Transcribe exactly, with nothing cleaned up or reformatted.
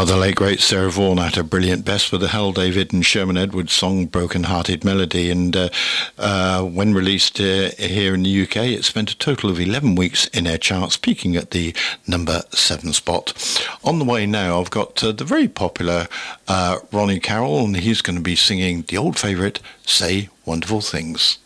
Well, the late great Sarah Vaughan had a brilliant best with the Hal David and Sherman Edwards song Broken Hearted Melody, and uh, uh, when released uh, here in the U K it spent a total of eleven weeks in their charts, peaking at the number seven spot. On the way now I've got uh, the very popular uh, Ronnie Carroll, and he's going to be singing the old favourite Say Wonderful Things.